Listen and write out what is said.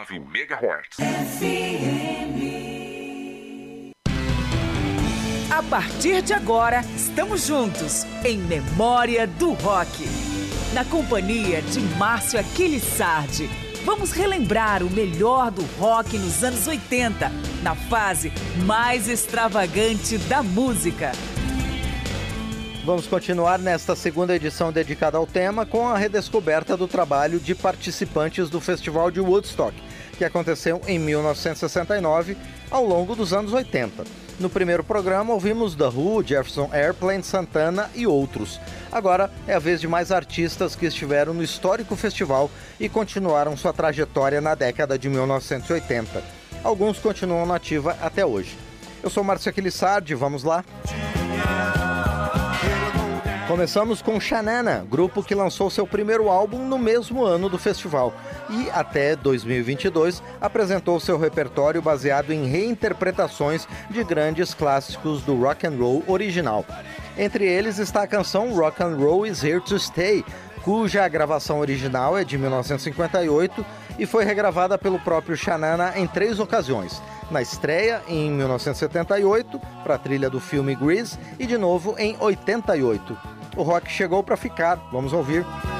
MHz. A partir de agora, estamos juntos em Memória do Rock. Na companhia de Márcio Aquiles Sardi, vamos relembrar o melhor do rock nos anos 80, na fase mais extravagante da música. Vamos continuar nesta segunda edição dedicada ao tema com a redescoberta do trabalho de participantes do Festival de Woodstock, que aconteceu em 1969 ao longo dos anos 80. No primeiro programa ouvimos The Who, Jefferson Airplane, Santana e outros. Agora é a vez de mais artistas que estiveram no histórico festival e continuaram sua trajetória na década de 1980. Alguns continuam na ativa até hoje. Eu sou Márcio Aquiles Sardi, vamos lá? Começamos com Xanana, grupo que lançou seu primeiro álbum no mesmo ano do festival e, até 2022, apresentou seu repertório baseado em reinterpretações de grandes clássicos do rock and roll original. Entre eles está a canção Rock and Roll is Here to Stay, cuja gravação original é de 1958 e foi regravada pelo próprio Xanana em 3 ocasiões. Na estreia, em 1978, para a trilha do filme Grease, e de novo em 88. O rock chegou para ficar, vamos ouvir.